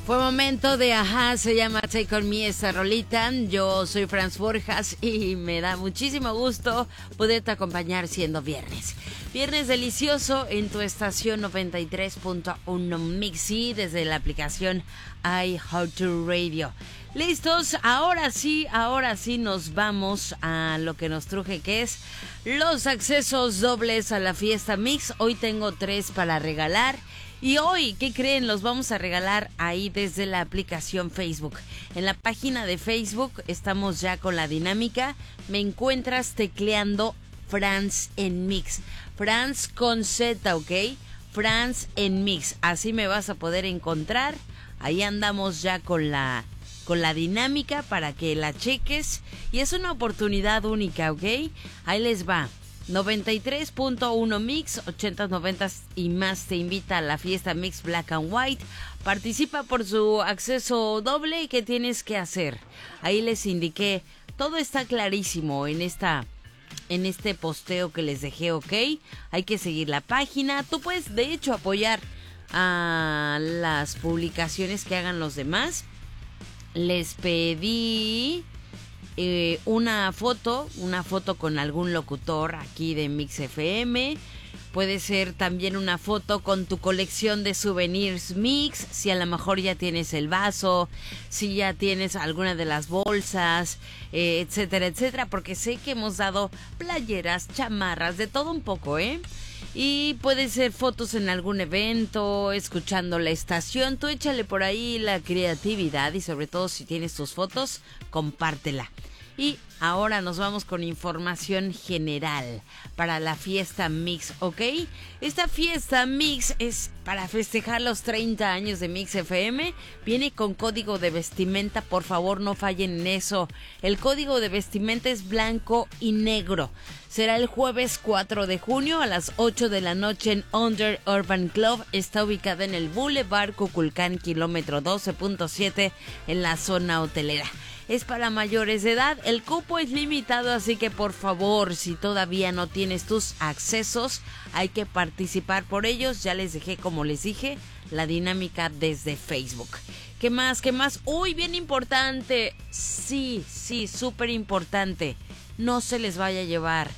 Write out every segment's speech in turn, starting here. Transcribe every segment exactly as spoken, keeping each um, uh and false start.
Fue momento de Ajá, se llama Take On Me esta rolita. Yo soy Franz Borjas y me da muchísimo gusto poderte acompañar siendo viernes. Viernes delicioso en tu estación noventa y tres punto uno Mixi desde la aplicación iHeartRadio. ¿Listos? Ahora sí, ahora sí nos vamos a lo que nos truje, que es los accesos dobles a la fiesta Mix. Hoy tengo tres para regalar. Y hoy, ¿qué creen? Los vamos a regalar ahí desde la aplicación Facebook. En la página de Facebook estamos ya con la dinámica. Me encuentras tecleando Franz en Mix. Franz con Z, ¿ok? Franz en Mix. Así me vas a poder encontrar. Ahí andamos ya con la, con la dinámica para que la cheques. Y es una oportunidad única, ¿ok? Ahí les va. noventa y tres punto uno Mix, ochenta, noventa y más te invita a la fiesta Mix Black and White. Participa por su acceso doble. ¿Y qué tienes que hacer? Ahí les indiqué, todo está clarísimo en esta en este posteo que les dejé, ¿ok? Hay que seguir la página. Tú puedes de hecho apoyar a las publicaciones que hagan los demás. Les pedí Eh, una foto, una foto con algún locutor aquí de Mix F M. Puede ser también una foto con tu colección de souvenirs Mix, si a lo mejor ya tienes el vaso, si ya tienes alguna de las bolsas, eh, etcétera, etcétera, porque sé que hemos dado playeras, chamarras, de todo un poco, ¿eh? Y puede ser fotos en algún evento, escuchando la estación. Tú échale por ahí la creatividad y sobre todo si tienes tus fotos, compártela. Y ahora nos vamos con información general para la fiesta Mix, ¿ok? Esta fiesta Mix es para festejar los treinta años de Mix F M. Viene con código de vestimenta, por favor no fallen en eso. El código de vestimenta es blanco y negro. Será el jueves cuatro de junio a las ocho de la noche en Under Urban Club. Está ubicada en el Boulevard Cuculcán, kilómetro doce punto siete, en la zona hotelera. Es para mayores de edad, el cupo es limitado, así que por favor, si todavía no tienes tus accesos, hay que participar por ellos. Ya les dejé, como les dije, la dinámica desde Facebook. ¿Qué más? ¿Qué más? Uy, bien importante. Sí, sí, súper importante. No se les vaya a llevar,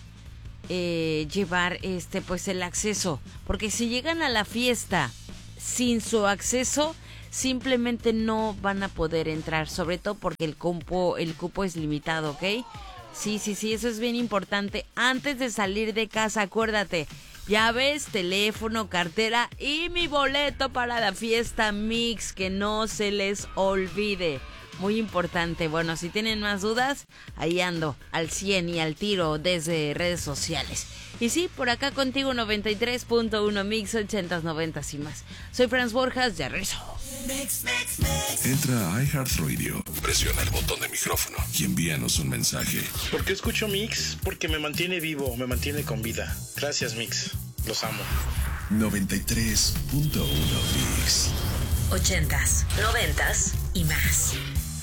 eh, llevar este, pues el acceso, porque si llegan a la fiesta sin su acceso, simplemente no van a poder entrar, sobre todo porque el cupo, el cupo es limitado, ¿ok? Sí, sí, sí, eso es bien importante. Antes de salir de casa, acuérdate, llaves, teléfono, cartera y mi boleto para la fiesta Mix, que no se les olvide. Muy importante. Bueno, si tienen más dudas, ahí ando al cien y al tiro desde redes sociales. Y sí, por acá contigo noventa y tres punto uno Mix, ochenta, noventa y más. Soy Franz Borjas, ya regreso. Mix, mix, mix. Entra a iHeartRadio, presiona el botón de micrófono y envíanos un mensaje. ¿Por qué escucho Mix? Porque me mantiene vivo, me mantiene con vida. Gracias, Mix. Los amo. noventa y tres punto uno Mix. Ochentas, noventas y más.